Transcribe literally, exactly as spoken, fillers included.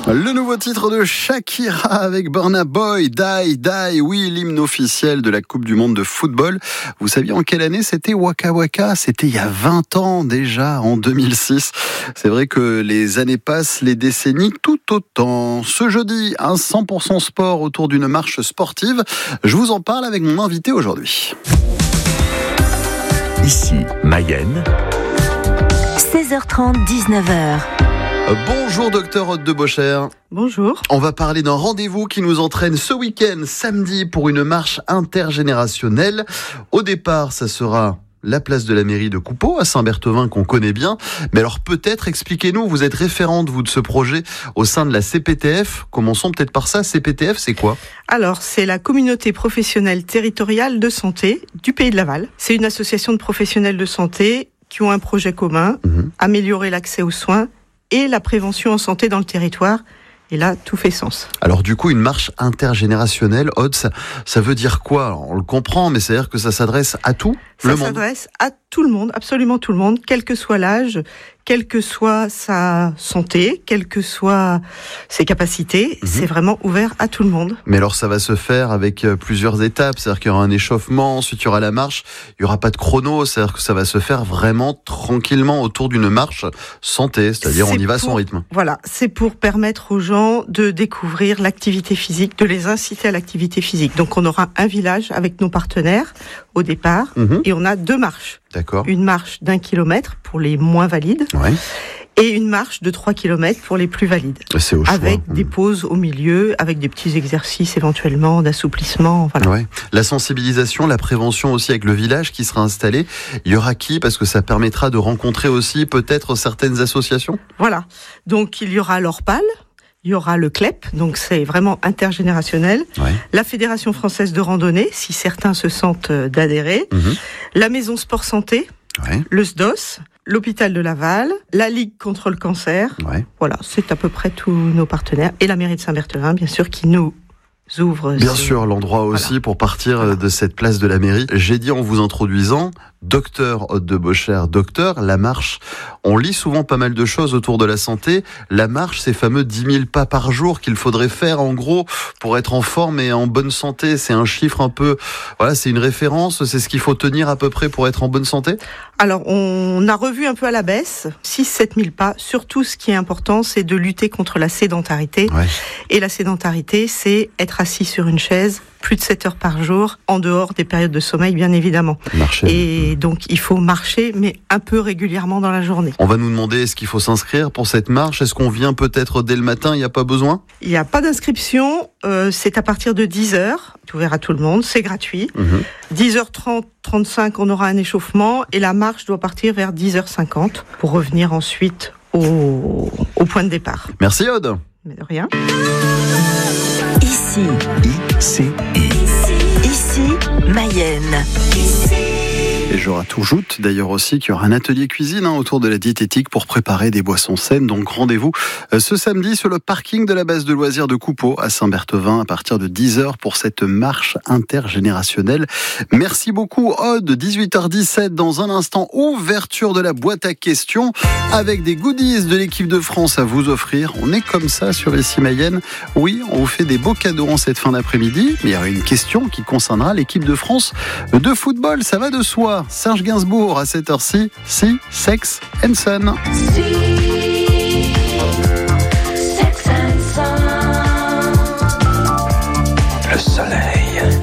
Le nouveau titre de Shakira avec Burna Boy, Die, Die, oui, l'hymne officiel de la Coupe du Monde de football. Vous saviez en quelle année c'était Waka Waka? C'était il y a vingt ans déjà, en deux mille six. C'est vrai que les années passent, les décennies tout autant. Ce jeudi, un cent pour cent sport autour d'une marche sportive. Je vous en parle avec mon invité aujourd'hui. Ici, Mayenne. seize heures trente, dix-neuf heures. Bonjour docteur Aude de Bocher. Bonjour. On va parler d'un rendez-vous qui nous entraîne ce week-end, samedi, pour une marche intergénérationnelle. Au départ, ça sera la place de la mairie de Coupeau, à Saint-Berthevin, qu'on connaît bien. Mais alors peut-être, expliquez-nous, vous êtes référente, vous, de ce projet au sein de la C P T F. Commençons peut-être par ça. C P T F, c'est quoi ? Alors, c'est la communauté professionnelle territoriale de santé du Pays de Laval. C'est une association de professionnels de santé qui ont un projet commun, mmh. améliorer l'accès aux soins et la prévention en santé dans le territoire. Et là, tout fait sens. Alors du coup, une marche intergénérationnelle, Aude, ça, ça veut dire quoi ? Alors, on le comprend, mais c'est-à-dire que ça s'adresse à tout ça le monde ? Ça s'adresse à tout le monde, absolument tout le monde, quel que soit l'âge, quelle que soit sa santé, quelles que soient ses capacités. Mmh. C'est vraiment ouvert à tout le monde. Mais alors, ça va se faire avec plusieurs étapes. C'est-à-dire qu'il y aura un échauffement, ensuite il y aura la marche. Il n'y aura pas de chrono. C'est-à-dire que ça va se faire vraiment tranquillement autour d'une marche santé. C'est-à-dire c'est on y va à son rythme. Voilà, c'est pour permettre aux gens de découvrir l'activité physique, de les inciter à l'activité physique. Donc on aura un village avec nos partenaires au départ mmh. et on a deux marches. D'accord. Une marche d'un kilomètre pour les moins valides ouais. et une marche de trois kilomètres pour les plus valides. C'est au choix. Avec mmh. des pauses au milieu, avec des petits exercices éventuellement d'assouplissement. Voilà. Ouais. La sensibilisation, la prévention aussi avec le village qui sera installé. Il y aura qui ? Parce que ça permettra de rencontrer aussi peut-être certaines associations. Voilà. Donc il y aura l'Orpal. Il y aura le C L E P, donc c'est vraiment intergénérationnel. Ouais. La Fédération française de randonnée, si certains se sentent d'adhérer. Mmh. La Maison Sport Santé, ouais. le S D O S, l'Hôpital de Laval, la Ligue contre le cancer. Ouais. Voilà, c'est à peu près tous nos partenaires. Et la mairie de Saint-Berthevin, bien sûr, qui nous ouvre. Bien ces... sûr, l'endroit aussi voilà. pour partir voilà. de cette place de la mairie. J'ai dit en vous introduisant, docteur Aude de Bocher, docteur, la marche. On lit souvent pas mal de choses autour de la santé. La marche, ces fameux dix mille pas par jour qu'il faudrait faire en gros pour être en forme et en bonne santé. C'est un chiffre un peu, voilà, c'est une référence. C'est ce qu'il faut tenir à peu près pour être en bonne santé. Alors, on a revu un peu à la baisse, six à sept mille pas. Surtout, ce qui est important, c'est de lutter contre la sédentarité. Ouais. Et la sédentarité, c'est être assis sur une chaise plus de sept heures par jour, en dehors des périodes de sommeil, bien évidemment. Marcher. Et donc, il faut marcher, mais un peu régulièrement dans la journée. On va nous demander, est-ce qu'il faut s'inscrire pour cette marche ? Est-ce qu'on vient peut-être dès le matin ? Il n'y a pas besoin ? Il n'y a pas d'inscription. Euh, c'est à partir de dix heures. C'est ouvert à tout le monde. C'est gratuit. Mmh. dix heures trente, trente-cinq, on aura un échauffement. Et la marche doit partir vers dix heures cinquante pour revenir ensuite au, au point de départ. Merci Aude. Mais de rien. Ici, Ici, ici, Mayenne. Et je rajoute d'ailleurs aussi qu'il y aura un atelier cuisine hein, autour de la diététique pour préparer des boissons saines. Donc rendez-vous euh, ce samedi sur le parking de la base de loisirs de Coupeau à Saint-Berthevin à partir de dix heures pour cette marche intergénérationnelle. Merci beaucoup Aude, dix-huit heures dix-sept dans un instant, ouverture de la boîte à questions avec des goodies de l'équipe de France à vous offrir. On est comme ça sur Ici Mayenne. Oui, on vous fait des beaux cadeaux en cette fin d'après-midi, mais il y aura une question qui concernera l'équipe de France de football, ça va de soi. Serge Gainsbourg à cette heure-ci, si, Sex and Son. Le soleil.